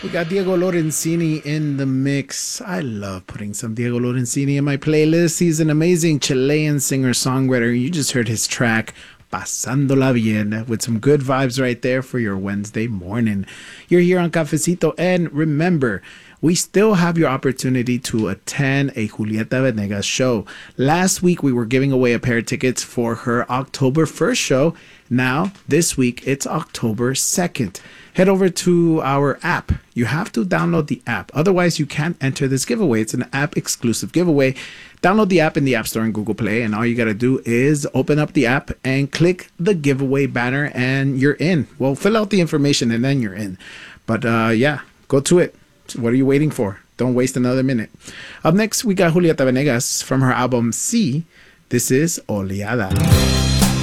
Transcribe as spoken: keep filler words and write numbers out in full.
We got Diego Lorenzini in the mix. I love putting some Diego Lorenzini in my playlist. He's an amazing Chilean singer-songwriter. You just heard his track, Pasándola Bien, with some good vibes right there for your Wednesday morning. You're here on Cafecito, and remember, we still have your opportunity to attend a Julieta Venegas show. Last week, we were giving away a pair of tickets for her October first show. Now, this week, it's October second. Head over to our app. You have to download the app. Otherwise, you can't enter this giveaway. It's an app-exclusive giveaway. Download the app in the App Store and Google Play, and all you got to do is open up the app and click the giveaway banner, and you're in. Well, fill out the information, and then you're in. But, uh, yeah, go to it. What are you waiting for? Don't waste another minute. Up next, we got Julieta Venegas from her album C. This is Oleada.